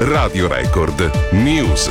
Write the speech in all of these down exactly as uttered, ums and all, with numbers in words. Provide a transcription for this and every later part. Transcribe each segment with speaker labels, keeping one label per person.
Speaker 1: Radio Record News.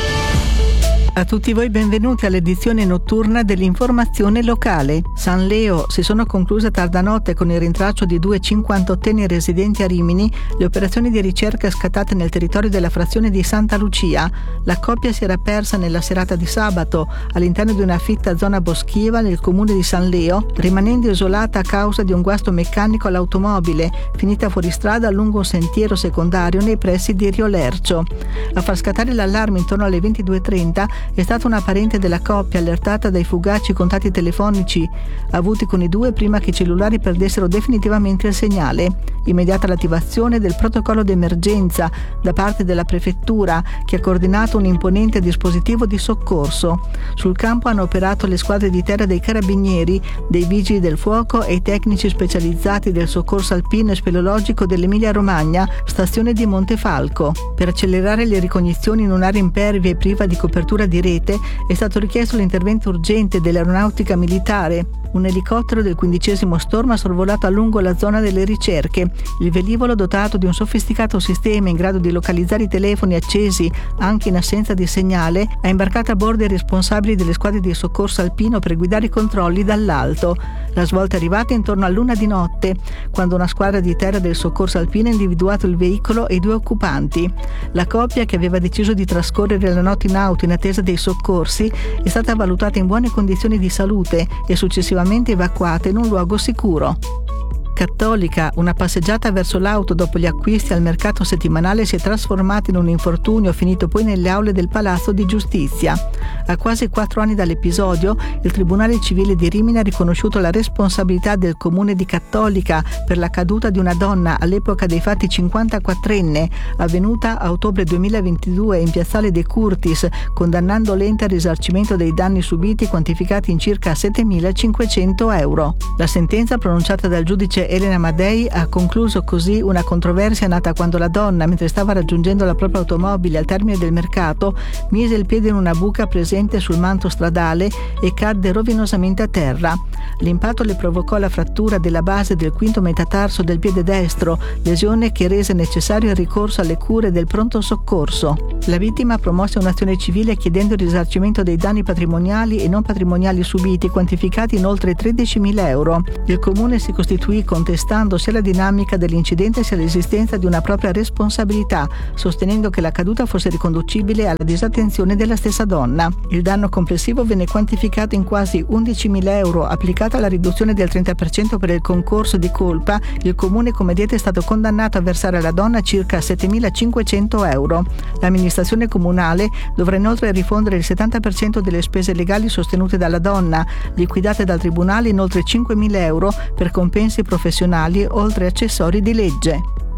Speaker 2: A tutti voi benvenuti all'edizione notturna dell'informazione locale. San Leo si sono concluse tarda notte con il rintraccio di due cinquantottenni residenti a Rimini le operazioni di ricerca scattate nel territorio della frazione di Santa Lucia. La coppia si era persa nella serata di sabato all'interno di una fitta zona boschiva nel comune di San Leo, rimanendo isolata a causa di un guasto meccanico all'automobile, finita fuori strada lungo un sentiero secondario nei pressi di Rio Lercio. A far scattare l'allarme intorno alle ventidue e trenta è stata una parente della coppia allertata dai fugaci contatti telefonici avuti con i due prima che i cellulari perdessero definitivamente il segnale. Immediata l'attivazione del protocollo d'emergenza da parte della prefettura, che ha coordinato un imponente dispositivo di soccorso. Sul campo hanno operato le squadre di terra dei carabinieri, dei vigili del fuoco e i tecnici specializzati del soccorso alpino e speleologico dell'Emilia Romagna, stazione di Montefalco. Per accelerare le ricognizioni in un'area impervia e priva di copertura di rete è stato richiesto l'intervento urgente dell'aeronautica militare. Un elicottero del quindicesimo Storm ha sorvolato a lungo la zona delle ricerche. Il velivolo, dotato di un sofisticato sistema in grado di localizzare i telefoni accesi anche in assenza di segnale, ha imbarcato a bordo i responsabili delle squadre di soccorso alpino per guidare i controlli dall'alto. La svolta è arrivata intorno all'una di notte, quando una squadra di terra del soccorso alpino ha individuato il veicolo e i due occupanti. La coppia, che aveva deciso di trascorrere la notte in auto in attesa dei soccorsi, è stata valutata in buone condizioni di salute e successivamente evacuata in un luogo sicuro. Cattolica, una passeggiata verso l'auto dopo gli acquisti al mercato settimanale si è trasformata in un infortunio finito poi nelle aule del Palazzo di Giustizia. A quasi quattro anni dall'episodio, il Tribunale Civile di Rimini ha riconosciuto la responsabilità del comune di Cattolica per la caduta di una donna all'epoca dei fatti cinquantaquattrenne, avvenuta a ottobre duemilaventidue in piazzale De Curtis, condannando l'ente al risarcimento dei danni subiti quantificati in circa settemilacinquecento euro. La sentenza pronunciata dal giudice Elena Madei ha concluso così una controversia nata quando la donna, mentre stava raggiungendo la propria automobile al termine del mercato, mise il piede in una buca presente sul manto stradale e cadde rovinosamente a terra. L'impatto le provocò la frattura della base del quinto metatarso del piede destro, lesione che rese necessario il ricorso alle cure del pronto soccorso. La vittima promosse un'azione civile chiedendo il risarcimento dei danni patrimoniali e non patrimoniali subiti, quantificati in oltre tredicimila euro. Il comune si costituì contestando sia la dinamica dell'incidente sia l'esistenza di una propria responsabilità, sostenendo che la caduta fosse riconducibile alla disattenzione della stessa donna. Il danno complessivo venne quantificato in quasi undicimila euro. Applicata la riduzione del trenta per cento per il concorso di colpa, il comune, come detto, è stato condannato a versare alla donna circa settemilacinquecento euro. L'amministrazione comunale dovrà inoltre rifondere il settanta per cento delle spese legali sostenute dalla donna, liquidate dal tribunale in oltre cinquemila euro per compensi professionali oltre accessori di legge.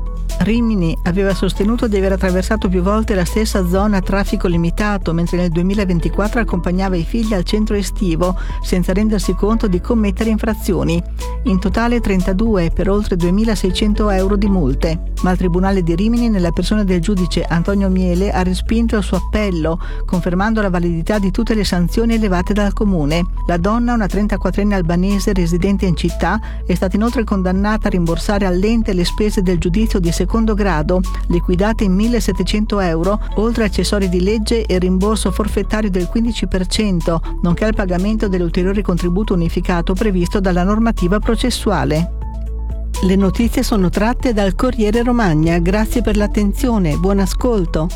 Speaker 2: Rimini aveva sostenuto di aver attraversato più volte la stessa zona a traffico limitato, mentre nel duemilaventiquattro accompagnava i figli al centro estivo senza rendersi conto di commettere infrazioni. In totale trentadue per oltre duemilaseicento euro di multe. Ma il Tribunale di Rimini, nella persona del giudice Antonio Miele, ha respinto il suo appello, confermando la validità di tutte le sanzioni elevate dal comune. La donna, una trentaquattrenne albanese residente in città, è stata inoltre condannata a rimborsare all'ente le spese del giudizio di secondo grado, liquidate in millesettecento euro, oltre accessori di legge e rimborso forfettario del quindici per cento, nonché al pagamento dell'ulteriore contributo unificato previsto dalla normativa processuale. Le notizie sono tratte dal Corriere Romagna. Grazie per l'attenzione, buon ascolto.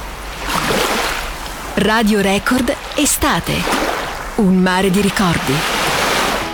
Speaker 3: Radio Record Estate. Un mare di ricordi.